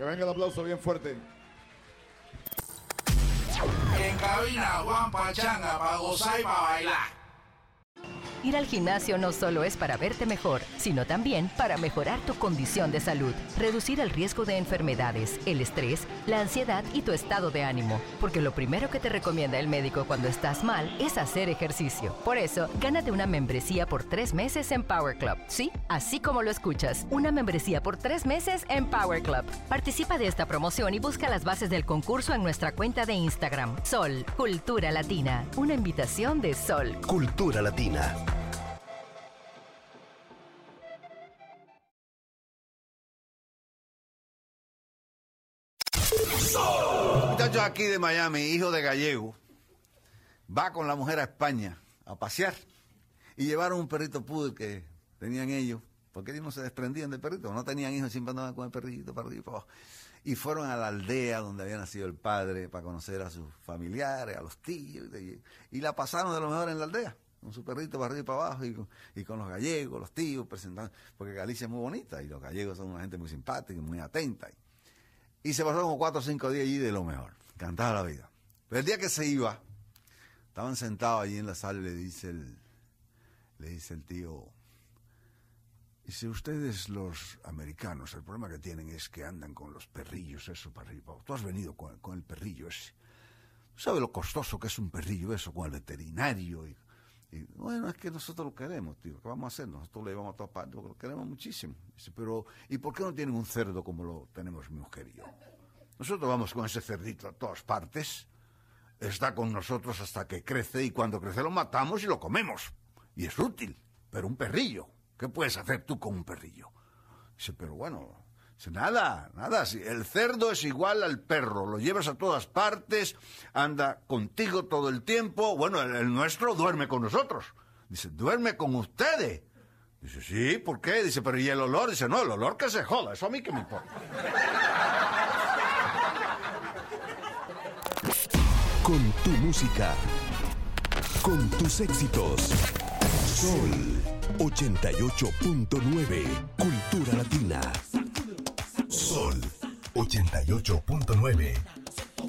venga el aplauso bien fuerte. En cabina, Juan Pachanga, para gozar y para bailar. Ir al gimnasio no solo es para verte mejor, sino también para mejorar tu condición de salud, reducir el riesgo de enfermedades, el estrés, la ansiedad y tu estado de ánimo. Porque lo primero que te recomienda el médico cuando estás mal es hacer ejercicio. Por eso, gánate una membresía por 3 meses en Power Club. Sí, así como lo escuchas, una membresía por 3 meses en Power Club. Participa de esta promoción y busca las bases del concurso en nuestra cuenta de Instagram. Sol, Cultura Latina. Una invitación de Sol. Cultura Latina. Muchachos aquí de Miami, hijo de gallego, va con la mujer a España a pasear y llevaron un perrito poodle que tenían ellos, porque ellos no se desprendían del perrito, no tenían hijos, siempre andaban con el perrito para arriba y para abajo. Y fueron a la aldea donde había nacido el padre para conocer a sus familiares, a los tíos, y la pasaron de lo mejor en la aldea, con su perrito para arriba y para abajo, y con los gallegos, los tíos, presentando, porque Galicia es muy bonita, y los gallegos son una gente muy simpática y muy atenta. Y se pasaron como 4 o 5 días allí de lo mejor. Cantaba la vida. Pero el día que se iba, estaban sentados allí en la sala y le dice el tío, dice, ustedes los americanos, el problema que tienen es que andan con los perrillos, eso para arriba. Tú has venido con el perrillo ese. ¿Sabes lo costoso que es un perrillo eso con el veterinario? Y bueno, es que nosotros lo queremos, tío. ¿Qué vamos a hacer? Nosotros le llevamos a todas partes, porque lo queremos muchísimo. Dice, pero ¿y por qué no tienen un cerdo como lo tenemos mi mujer y yo? Nosotros vamos con ese cerdito a todas partes, está con nosotros hasta que crece, y cuando crece lo matamos y lo comemos. Y es útil. Pero un perrillo, ¿qué puedes hacer tú con un perrillo? Dice, pero bueno, dice, nada. El cerdo es igual al perro, lo llevas a todas partes, anda contigo todo el tiempo. Bueno, el nuestro duerme con nosotros. Dice, ¿duerme con ustedes? Dice, sí, ¿por qué? Dice, pero ¿y el olor? Dice, no, el olor que se joda, eso a mí que me importa. Con tu música, con tus éxitos. Sol 88.9, Cultura Latina. Sol 88.9.